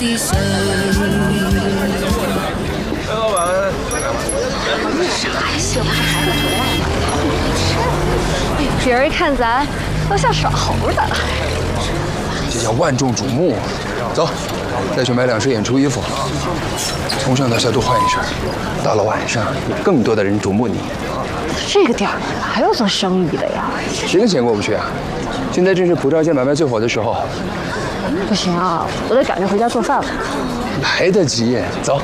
老板， 啥呀？喜欢这孩子多了呢。别人一看咱都像耍猴的。 这叫万众瞩目。走，再去买2身演出衣服，从上到下都换一身。到了晚上，有更多的人瞩目你。 这个点儿还有做生意的呀？ 谁跟钱过不去啊？现在正是普照街买卖最火的时候。 不行啊，我得赶着回家做饭了。 来得及，走。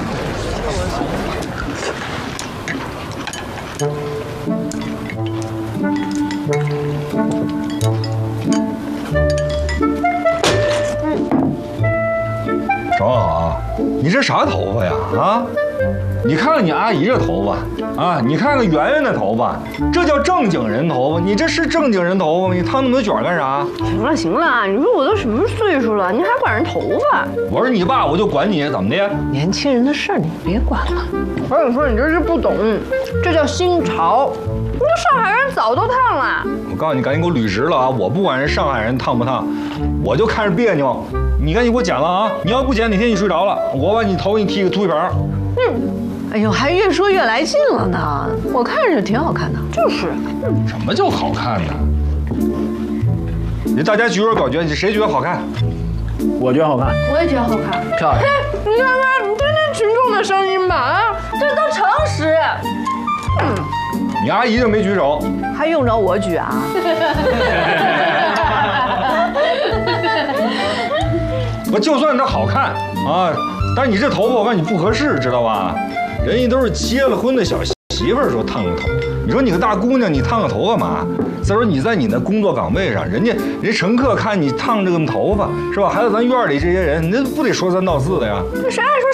正好，你这啥头发呀？啊，你看看你阿姨这头发啊，你看看圆圆的头发，这叫正经人头发。你这是正经人头发吗？你烫那么多卷干啥？ 行了行了，你说我都什么岁数了，你还管人头发？ 我是你爸，我就管你，怎么的？ 年轻人的事儿你别管了。我跟你说，你这是不懂，这叫新潮。你说上海人早都烫了。 我告诉你，赶紧给我捋直了啊！我不管人上海人烫不烫，我就看着别扭。你赶紧给我剪了啊！你要不剪，哪天你睡着了，我把你头给你剃个秃一盘。 哎呦，还越说越来劲了呢！我看着挺好看的。 就是。 什么叫好看呢？你大家举手表决，你谁觉得好看？ 我觉得好看， 我也觉得好看， 漂亮。 你看看，你听听群众的声音吧啊，这都诚实。 你阿姨就没举手， 还用着我举啊？ 我就算它好看啊，但是你这头发我告诉你不合适，知道吧？人家都是结了婚的小媳妇儿说烫个头，你说你个大姑娘你烫个头干嘛？再说你在你的工作岗位上，人乘客看你烫这个头发是吧？还有咱院里这些人，你这不得说三道四的呀？ 谁爱说